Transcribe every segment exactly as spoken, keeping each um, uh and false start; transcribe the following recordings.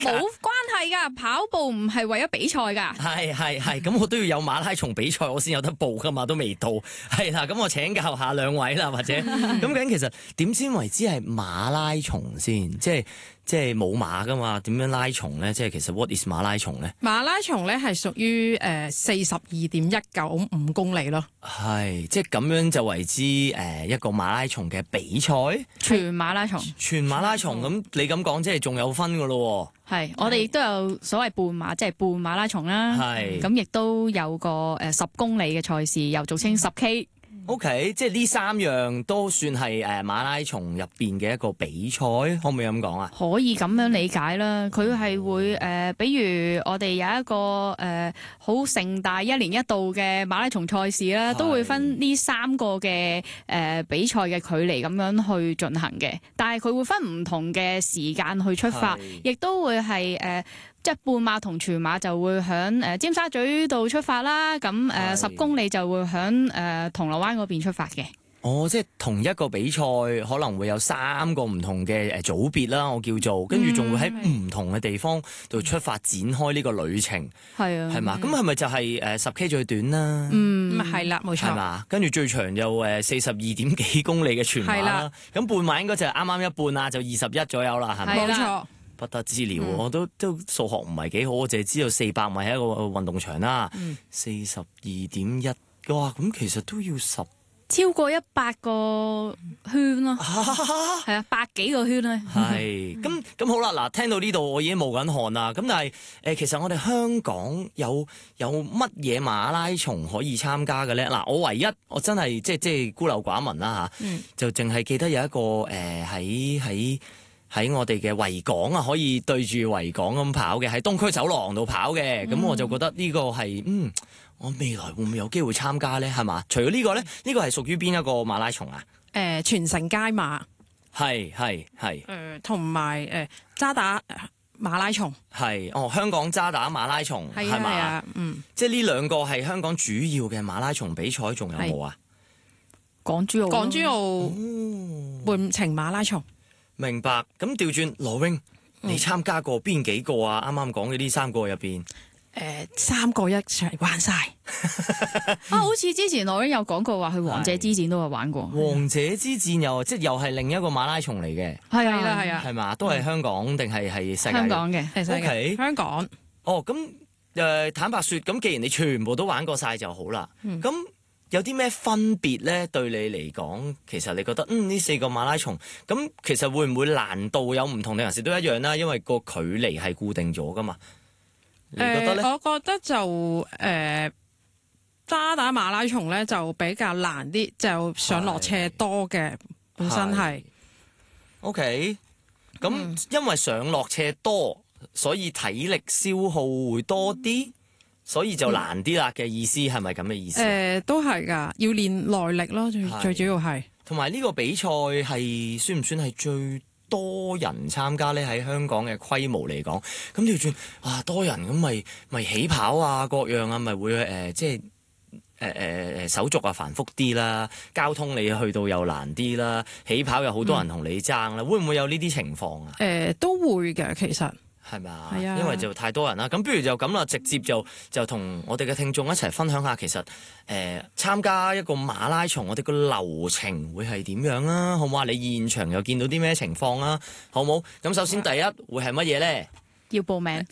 冇關係噶，跑步唔係為咗比賽噶。 係係係，咁我都要有馬拉松比賽，我先有得報噶嘛，都未到。係啦，咁我請教下兩位啦，或者咁究竟其實點先為之係馬拉松先？即係即係冇馬噶嘛？點樣拉松咧？即係其實 what is 馬拉松咧？ 馬拉松咧係屬於誒四十二點一九五公里咯。 係即係咁樣就為之誒、呃、一個馬拉松嘅比賽， 全馬拉松， 全馬拉松咁你咁講，即係仲有分噶咯？ 係我哋亦都有所謂半馬，即係半馬拉松啦。 係咁亦都有個誒十公里嘅賽事，又俗稱十 K。 OK， 即係呢三樣都算係誒馬拉松入邊嘅一個比賽，可唔可以咁講啊？ 可以咁樣理解啦，佢係會誒、呃，比如我哋有一個誒好、呃、盛大一年一度嘅馬拉松賽事啦，都會分呢三個嘅誒、呃、比賽嘅距離咁樣去進行嘅，但係佢會分唔同嘅時間去出發，亦都會係誒。呃即係半馬同全馬就會響誒尖沙咀度出發啦，咁誒十公里就會響誒銅鑼灣嗰邊出發嘅。 哦，即係同一個比賽可能會有三個唔同嘅誒組別啦，我叫做，跟住仲會喺唔同嘅地方度出發展開呢個旅程。係啊，係嘛？咁係咪就係誒十 K 最短啦？ 嗯，係啦，冇錯。 係嘛？跟住最長又誒四十二點幾公里嘅全馬啦。咁半馬應該就係啱啱一半啦，就二十一左右啦，係咪？ 冇錯。 不得之了，嗯、我都都數學唔係幾好，我淨係知道四百米係一個運動場啦，四十二點一，哇！咁其實都要十超過一百個圈咯，係啊，百幾個圈咧。 係咁咁好啦，嗱，聽到呢度我已經冒緊汗啦。咁但係誒、呃，其實我哋香港有有乜嘢馬拉松可以參加嘅咧？嗱，我唯一我真係即係即係孤陋寡聞啦嚇，嗯、就淨係記得有一個誒喺喺。呃喺我哋嘅維港啊，可以對住維港咁跑嘅，喺東區走廊度跑嘅，咁、嗯、我就覺得呢個係嗯，我未來會唔會有機會參加咧？係嘛？除咗呢個咧，呢個係屬於邊一個馬拉松啊？ 誒、呃，全城街馬， 係係係。 誒，同埋誒渣打馬拉松， 係哦，香港渣打馬拉松係嘛？ 啊，嗯， 即係呢兩個係香港主要嘅馬拉松比賽，仲有冇啊？ 港珠澳， 港珠澳半程馬拉松。 明白，咁調轉羅穎，你參加過邊幾個啊？啱啱講嘅呢三個入邊， 誒、呃，三個一齊玩晒啊！好似之前羅穎有講過話去王者之戰都有玩過， 王者之戰又即係又係另一個馬拉松嚟嘅， 係啊係啊， 係嘛？都係香港定係係世界？ 香港嘅， 係世界 Okay 香港。 哦，咁誒、呃，坦白説，咁既然你全部都玩過晒就好啦，咁、嗯。有啲咩分別咧？對你嚟講，其實你覺得嗯呢四個馬拉松咁，其實會唔會難度有唔同定還是都一樣啦？因為個距離係固定咗噶嘛。你覺得咧、 呃？我覺得就誒渣打馬拉松咧就比較難啲，就上落斜多嘅，本身係。O K， 咁因為上落斜多，所以體力消耗會多啲。所以就難啲啦嘅意思係咪咁嘅意思？誒、 呃，都係噶，要練耐力咯，最是最主要係。同埋呢個比賽係算唔算係最多人參加咧？喺香港嘅規模嚟講，咁調轉啊多人咁咪咪起跑啊各樣啊，咪會誒、呃、即係誒誒誒手續啊繁複啲啦，交通你去到又難啲啦，起跑有好多人同你爭啦，嗯、會唔會有呢啲情況啊？ 誒、呃，都會嘅，其實。 係咪啊？ 係啊， 因為就太多人啦。咁不如就咁啦，直接就就同我哋嘅聽眾一齊分享下，其實誒參、呃、加一個馬拉松，我哋個流程會係點樣啊？好唔好啊？你現場又見到啲咩情況啊？好唔好？咁首先第一會係乜嘢咧？ 要報名。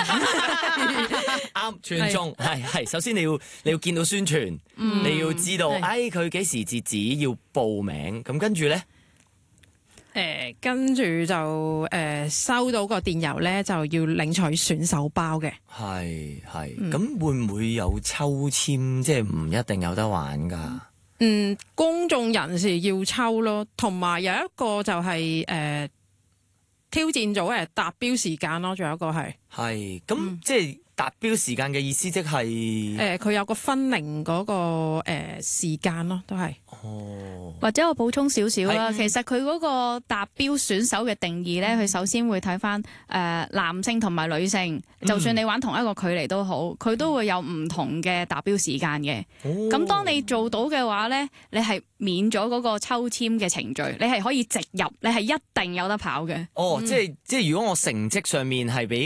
啱，全中係係。首先你要你要見到宣傳，嗯、你要知道，哎佢幾時截止要報名。咁跟住咧？ 誒、呃，跟住就誒、呃、收到個電郵咧，就要領取選手包嘅。係係，咁、 嗯、會唔會有抽籤？即係唔一定有得玩噶。 嗯，公眾人士要抽咯，同埋有一個就係、是、誒、呃、挑戰組誒達標時間咯，仲有一個係。 係，咁、嗯、即係達標時間嘅意思即係誒，佢有個分齡嗰個誒時間咯，都係。 哦， 或者我補充少少啦， 係其實佢嗰個達標選手嘅定義咧，佢首先會睇翻誒男性同埋女性，就算你玩同一個距離都好，佢都會有唔同嘅達標時間嘅。咁、 哦當你做到嘅話咧，你係免咗嗰個抽籤嘅程序，你係可以直入，你係一定有得跑嘅。 哦，即係即係如果我成績上面係比